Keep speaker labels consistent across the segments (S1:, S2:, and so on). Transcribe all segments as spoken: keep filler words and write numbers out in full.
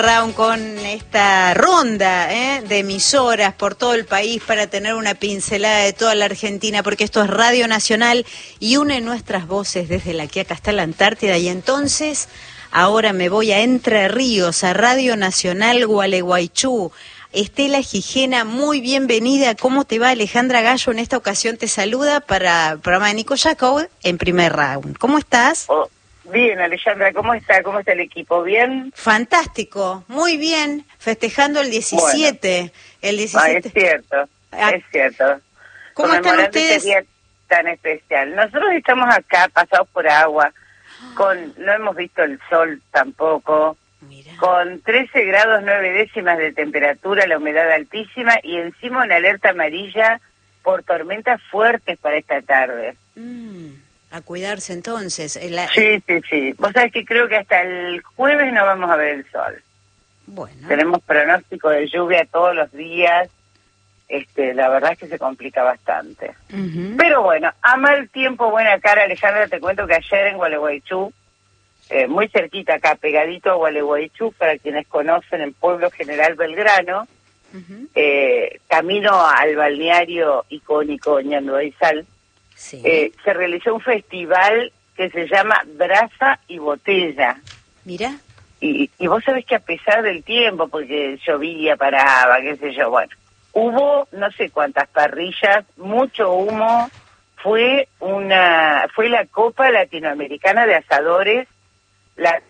S1: Round con esta ronda ¿eh? de emisoras por todo el país para tener una pincelada de toda la Argentina, porque esto es Radio Nacional y une nuestras voces desde la Quiaca hasta la Antártida. Y entonces, ahora me voy a Entre Ríos, a Radio Nacional Gualeguaychú. Estela Gijena, muy bienvenida. ¿Cómo te va? Alejandra Gallo en esta ocasión te saluda para el programa de Nico Jacob en Primer Round. ¿Cómo estás?
S2: Oh. Bien, Alejandra, ¿cómo está? ¿Cómo está el equipo? ¿Bien?
S1: Fantástico, muy bien, festejando el diecisiete. Bueno, el diecisiete.
S2: Ah, es cierto, ah, es cierto.
S1: ¿Cómo están ustedes?
S2: Este día tan especial. Nosotros estamos acá, pasados por agua, con no hemos visto el sol tampoco, Mirá. Con trece grados nueve décimas de temperatura, la humedad altísima y encima una alerta amarilla por tormentas fuertes para esta tarde.
S1: Mm. A cuidarse entonces. La...
S2: Sí, sí, sí. Vos sabés que creo que hasta el jueves no vamos a ver el sol.
S1: Bueno.
S2: Tenemos pronóstico de lluvia todos los días. Este, la verdad es que se complica bastante. Uh-huh. Pero bueno, a mal tiempo, buena cara, Alejandra, te cuento que ayer en Gualeguaychú, eh, muy cerquita acá, pegadito a Gualeguaychú, para quienes conocen el pueblo General Belgrano, uh-huh. eh, camino al balneario icónico Ñanduayzal, Sí. Eh, se realizó un festival que se llama Brasa y Botella.
S1: Mira.
S2: Y, y vos sabés que a pesar del tiempo, porque llovía, paraba, qué sé yo, bueno, hubo no sé cuántas parrillas, mucho humo, fue una fue la Copa Latinoamericana de Asadores, la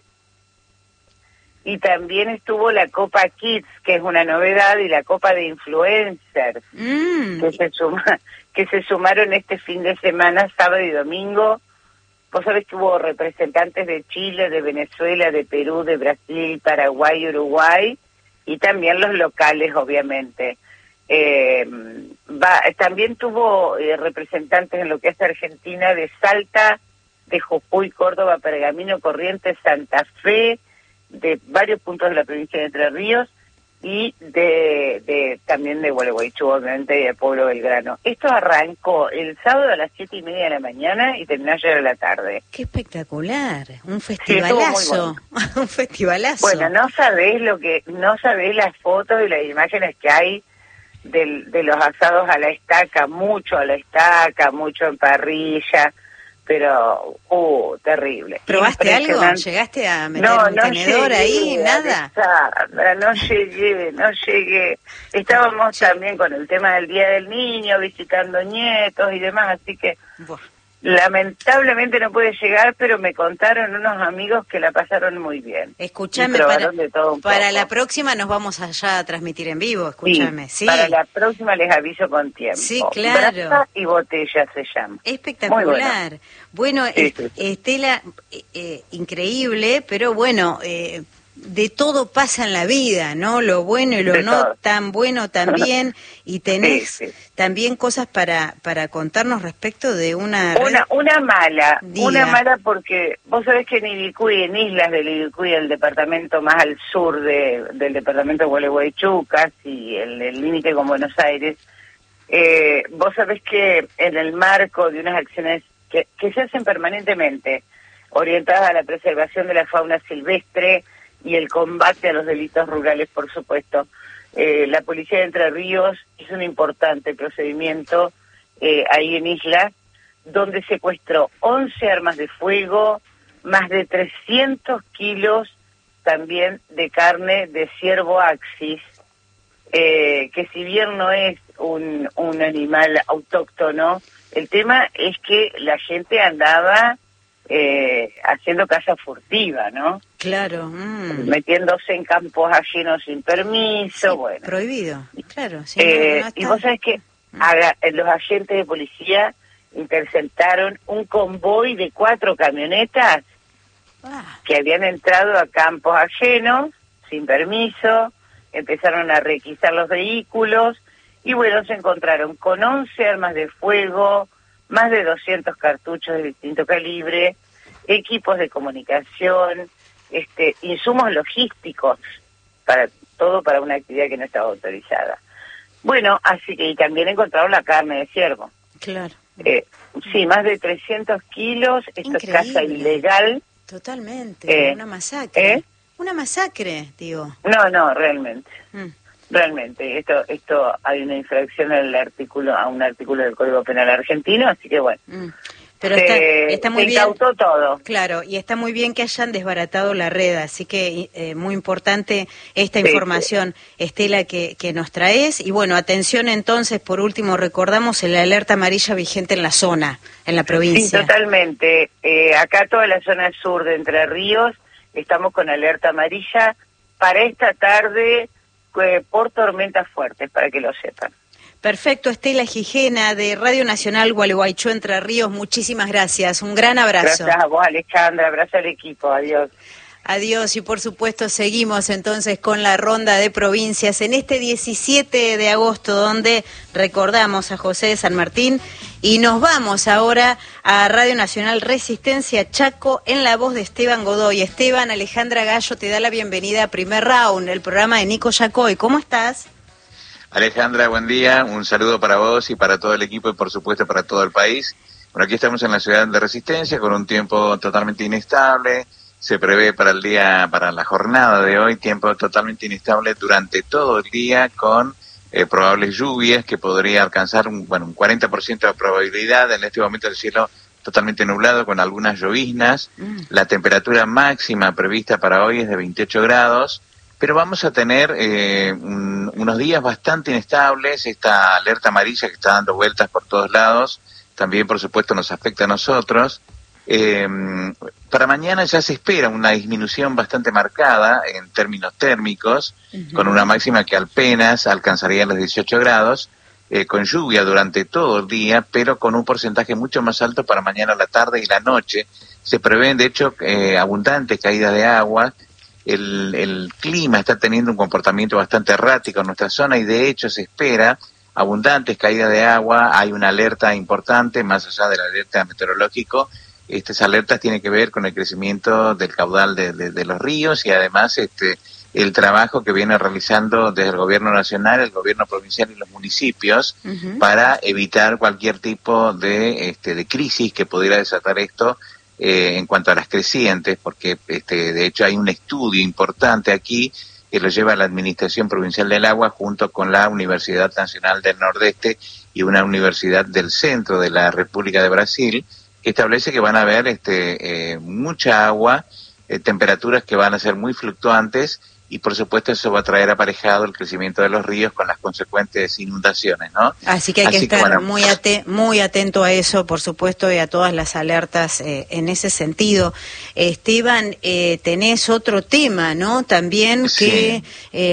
S2: y también estuvo la Copa Kids, que es una novedad, y la Copa de Influencers, mm. que se suma, que se sumaron este fin de semana, sábado y domingo. Vos sabés que hubo representantes de Chile, de Venezuela, de Perú, de Brasil, Paraguay, Uruguay, y también los locales, obviamente. Eh, va, también tuvo eh, representantes en lo que es Argentina, de Salta, de Jujuy, Córdoba, Pergamino, Corrientes, Santa Fe, de varios puntos de la provincia de Entre Ríos y de, de también de Gualeguaychú, obviamente, y del pueblo Belgrano. Esto arrancó el sábado a las siete y media de la mañana y terminó ayer a la tarde.
S1: ¡Qué espectacular! Un festivalazo, sí, bueno. Un festivalazo.
S2: Bueno, no sabés lo que, no sabés las fotos y las imágenes que hay del, de los asados a la estaca, mucho a la estaca, mucho en parrilla, pero, uh, terrible.
S1: ¿Probaste algo? ¿Llegaste a meter no, un no tenedor llegué, ahí? ¿Nada?
S2: Alexandra, no llegué, no llegué. Estábamos sí. también con el tema del Día del Niño, visitando nietos y demás, así que Buah. lamentablemente no pude llegar, pero me contaron unos amigos que la pasaron muy bien.
S1: Escúchame, para, para la próxima nos vamos allá a transmitir en vivo, escúchame. Sí,
S2: sí. Para la próxima les aviso con tiempo.
S1: Sí, claro.
S2: Brasa y Botella se llama.
S1: Espectacular. Bueno, bueno
S2: sí, sí.
S1: Estela, eh, increíble, pero bueno, eh, de todo pasa en la vida, ¿no? Lo bueno y lo de no todo. Tan bueno también, y tenés sí, sí. también cosas para para contarnos respecto de una...
S2: Una una mala, Diga. una mala porque vos sabés que en Ibicuy, en Islas del Ibicuy, el departamento más al sur de, del departamento de Gualeguaychú, casi el límite con Buenos Aires, eh, vos sabés que en el marco de unas acciones que, que se hacen permanentemente, orientadas a la preservación de la fauna silvestre, y el combate a los delitos rurales, por supuesto. Eh, la Policía de Entre Ríos hizo un importante procedimiento eh, ahí en Isla, donde secuestró once armas de fuego, más de trescientos kilos también de carne de ciervo axis, eh, que si bien no es un, un animal autóctono, el tema es que la gente andaba... Eh, haciendo caza furtiva, ¿no?
S1: Claro. Mm.
S2: Metiéndose en campos ajenos sin permiso,
S1: sí,
S2: bueno.
S1: Prohibido, claro. Si
S2: eh,
S1: no, no
S2: y vos sabés que mm. haga, los agentes de policía interceptaron un convoy de cuatro camionetas ah. que habían entrado a campos ajenos sin permiso, empezaron a requisar los vehículos y bueno, se encontraron con once armas de fuego, más de doscientos cartuchos de distinto calibre, equipos de comunicación, este, insumos logísticos, para todo para una actividad que no estaba autorizada. Bueno, así que y también encontraron la carne de ciervo.
S1: Claro.
S2: Eh, sí, más de trescientos kilos, esto
S1: Increíble.
S2: Es caza ilegal.
S1: Totalmente, eh, una masacre.
S2: ¿Eh?
S1: una masacre, digo.
S2: No, no, realmente.
S1: Mm.
S2: Realmente, esto esto hay una infracción al artículo a un artículo del Código Penal argentino, así que bueno.
S1: Mm. Pero está,
S2: se,
S1: está muy
S2: se
S1: bien.
S2: incautó todo.
S1: Claro, y está muy bien que hayan desbaratado la red, así que eh, muy importante esta
S2: Sí,
S1: información,
S2: sí.
S1: Estela, que, que nos traes. Y bueno, atención entonces, por último, recordamos el alerta amarilla vigente en la zona, en la provincia.
S2: Sí, totalmente. Eh, acá toda la zona sur de Entre Ríos estamos con alerta amarilla para esta tarde eh, por tormentas fuertes, para que lo sepan.
S1: Perfecto, Estela Gijena de Radio Nacional Gualeguaychú, Entre Ríos, muchísimas gracias, un gran abrazo.
S2: Gracias a vos, Alejandra, abrazo al equipo, adiós.
S1: Adiós, y por supuesto seguimos entonces con la ronda de provincias en este diecisiete de agosto, donde recordamos a José de San Martín, y nos vamos ahora a Radio Nacional Resistencia Chaco en la voz de Esteban Godoy. Esteban, Alejandra Gallo te da la bienvenida a Primer Round, el programa de Nico Yacoy. ¿Cómo estás?
S3: Alejandra, buen día, un saludo para vos y para todo el equipo y por supuesto para todo el país. Bueno, aquí estamos en la ciudad de Resistencia con un tiempo totalmente inestable, se prevé para el día, para la jornada de hoy, tiempo totalmente inestable durante todo el día con eh, probables lluvias que podría alcanzar un, bueno, un cuarenta por ciento de probabilidad, en este momento el cielo totalmente nublado con algunas lloviznas, mm. La temperatura máxima prevista para hoy es de veintiocho grados, pero vamos a tener eh, un, unos días bastante inestables. Esta alerta amarilla que está dando vueltas por todos lados, también por supuesto nos afecta a nosotros. Eh, para mañana ya se espera una disminución bastante marcada en términos térmicos, uh-huh. con una máxima que apenas alcanzaría los dieciocho grados, eh, con lluvia durante todo el día, pero con un porcentaje mucho más alto para mañana a la tarde y la noche. Se prevén, de hecho, eh, abundantes caídas de agua. El, el clima está teniendo un comportamiento bastante errático en nuestra zona y de hecho se espera abundantes caídas de agua. Hay una alerta importante, más allá del alerta meteorológico. Estas alertas tienen que ver con el crecimiento del caudal de, de, de los ríos y además este el trabajo que viene realizando desde el gobierno nacional, el gobierno provincial y los municipios uh-huh. para evitar cualquier tipo de, este, de crisis que pudiera desatar esto. Eh, en cuanto a las crecientes, porque este, de hecho hay un estudio importante aquí que lo lleva la Administración Provincial del Agua junto con la Universidad Nacional del Nordeste y una universidad del centro de la República de Brasil, que establece que van a haber este, eh, mucha agua, eh, temperaturas que van a ser muy fluctuantes y por supuesto eso va a traer aparejado el crecimiento de los ríos con las consecuentes inundaciones, ¿no?
S1: Así que hay Así que estar que, bueno, muy, ate muy atento a eso, por supuesto, y a todas las alertas eh, en ese sentido. Esteban, eh, tenés otro tema, ¿no? También
S3: sí.
S1: que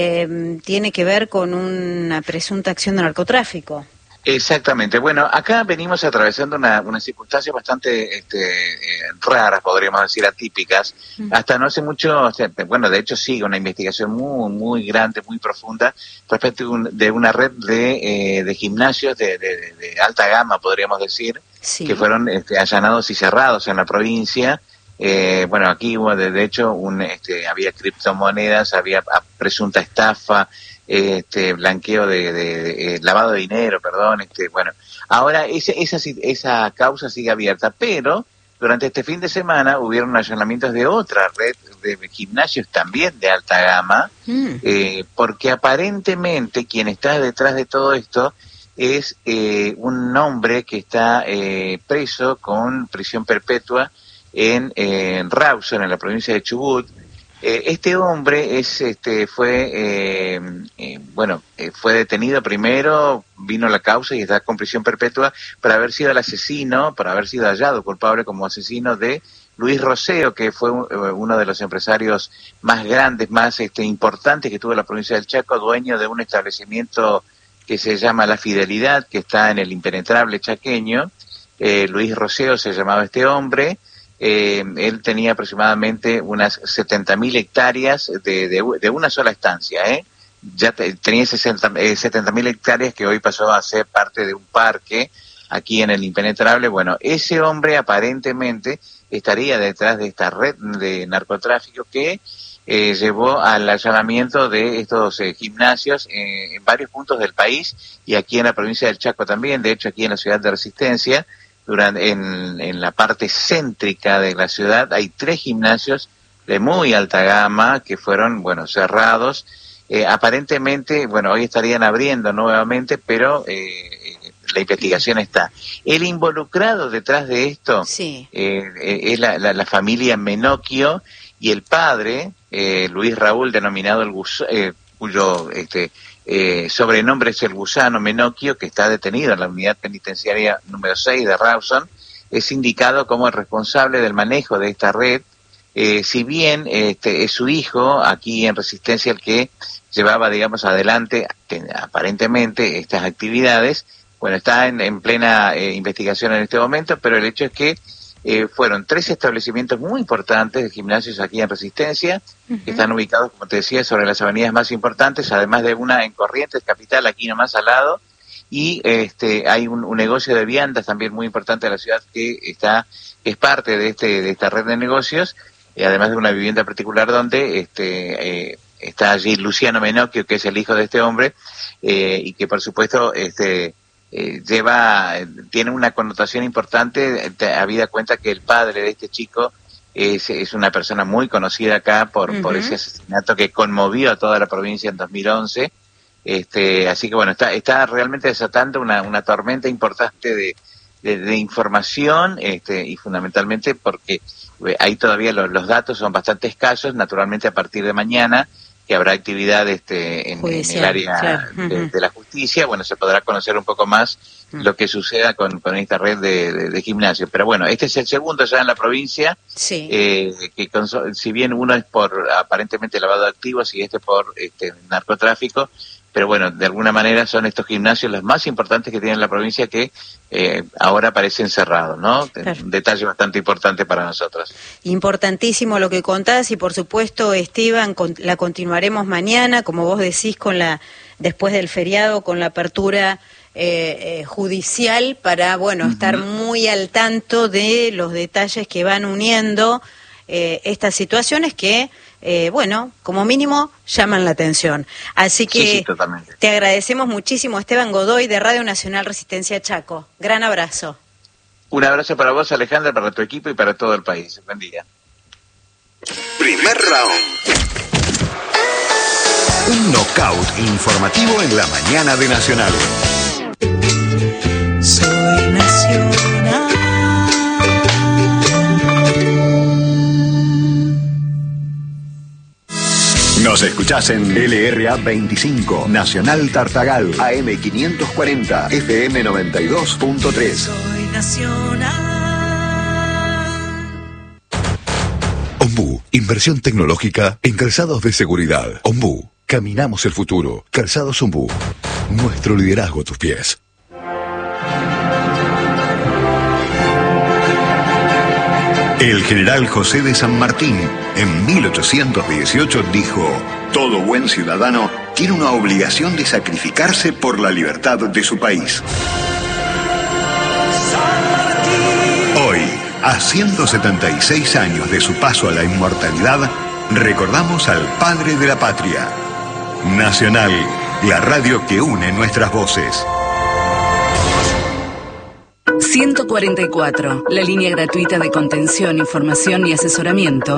S1: eh, tiene que ver con una presunta acción de narcotráfico.
S3: Exactamente. Bueno, acá venimos atravesando una, una circunstancias bastante este, eh, raras, podríamos decir, atípicas. Mm. Hasta no hace mucho, o sea, bueno, de hecho sigue una investigación muy, muy grande, muy profunda respecto de, un, de una red de, eh, de gimnasios de, de, de alta gama, podríamos decir, sí. que fueron este, allanados y cerrados en la provincia. Eh, bueno, aquí hubo, de, de hecho, un, este, había criptomonedas, había presunta estafa, este blanqueo de, de, de eh, lavado de dinero, perdón, este bueno, ahora ese, esa esa causa sigue abierta, pero durante este fin de semana hubieron allanamientos de otra red de gimnasios también de alta gama, mm. eh, porque aparentemente quien está detrás de todo esto es eh, un hombre que está eh, preso con prisión perpetua en, eh, en Rawson, en la provincia de Chubut. Eh, este hombre es, este, fue, eh, eh, bueno, eh, fue detenido primero, vino la causa y está con prisión perpetua por haber sido el asesino, por haber sido hallado culpable como asesino de Luis Roseo, que fue un, uno de los empresarios más grandes, más este, importantes que tuvo la provincia del Chaco, dueño de un establecimiento que se llama La Fidelidad, que está en el impenetrable chaqueño. Eh, Luis Roseo se llamaba este hombre. Eh, él tenía aproximadamente unas setenta mil hectáreas de, de, de una sola estancia, ¿eh? Ya te, tenía setenta mil hectáreas que hoy pasó a ser parte de un parque aquí en el impenetrable. Bueno, ese hombre aparentemente estaría detrás de esta red de narcotráfico que eh, llevó al allanamiento de estos eh, gimnasios eh, en varios puntos del país y aquí en la provincia del Chaco también. De hecho, aquí en la ciudad de Resistencia, Durante, en, en la parte céntrica de la ciudad hay tres gimnasios de muy alta gama que fueron, bueno, cerrados. Eh, aparentemente, bueno, hoy estarían abriendo nuevamente, pero eh, la investigación está. El involucrado detrás de esto
S1: sí.
S3: eh, eh, es la, la, la familia Menocchio y el padre, eh, Luis Raúl, denominado el Gus, eh, cuyo este, eh, sobrenombre es el Gusano Menocchio, que está detenido en la unidad penitenciaria número seis de Rawson, es indicado como el responsable del manejo de esta red. Eh, si bien este, es su hijo, aquí en Resistencia, el que llevaba, digamos, adelante que, aparentemente estas actividades. Bueno, está en, en plena eh, investigación en este momento, pero el hecho es que eh, fueron tres establecimientos muy importantes de gimnasios aquí en Resistencia, uh-huh. que están ubicados, como te decía, sobre las avenidas más importantes, además de una en Corrientes, capital, aquí nomás al lado, y este hay un, un negocio de viandas también muy importante de la ciudad que está que es parte de este de esta red de negocios, y además de una vivienda particular donde este eh, está allí Luciano Menocchio, que es el hijo de este hombre, eh, y que por supuesto este eh, lleva, tiene una connotación importante, habida cuenta que el padre de este chico es, es una persona muy conocida acá por, uh-huh. por ese asesinato que conmovió a toda la provincia en dos mil once. Este, así que bueno, está, está realmente desatando una, una tormenta importante de, de, de información, este, y fundamentalmente porque ahí todavía los, los datos son bastante escasos. Naturalmente a partir de mañana, que habrá actividad este, en, en el área claro. de, de la justicia, bueno, se podrá conocer un poco más uh-huh. lo que suceda con, con esta red de, de, de gimnasios. Pero bueno, este es el segundo ya en la provincia,
S1: sí.
S3: eh, que con, si bien uno es por aparentemente lavado de activos y este por este, narcotráfico, pero bueno, de alguna manera son estos gimnasios los más importantes que tiene la provincia que eh, ahora parecen cerrados, ¿no? Claro. Un detalle bastante importante para nosotros.
S1: Importantísimo lo que contás y por supuesto, Esteban, con, la continuaremos mañana, como vos decís, con la después del feriado, con la apertura eh, eh, judicial para, bueno, uh-huh. estar muy al tanto de los detalles que van uniendo eh, estas situaciones que Eh, bueno, como mínimo llaman la atención. Así que
S3: sí, sí, totalmente.
S1: Te agradecemos muchísimo, Esteban Godoy, de Radio Nacional Resistencia Chaco. Gran abrazo.
S3: Un abrazo para vos, Alejandra, para tu equipo y para todo el país. Buen día.
S4: Primer round. Un knockout informativo en la mañana de Nacional.
S1: Soy Nacional.
S4: Nos escuchás en L R A veinticinco, Nacional Tartagal, A M quinientos cuarenta, F M noventa y dos punto tres.
S1: Soy Nacional.
S5: Ombú, inversión tecnológica en calzados de seguridad. Ombú, caminamos el futuro. Calzados Ombú, nuestro liderazgo a tus pies.
S4: El general José de San Martín, en mil ochocientos dieciocho, dijo: todo buen ciudadano tiene una obligación de sacrificarse por la libertad de su país. Hoy, a ciento setenta y seis años de su paso a la inmortalidad, recordamos al padre de la patria. Nacional, la radio que une nuestras voces.
S6: ciento cuarenta y cuatro, la línea gratuita de contención, información y asesoramiento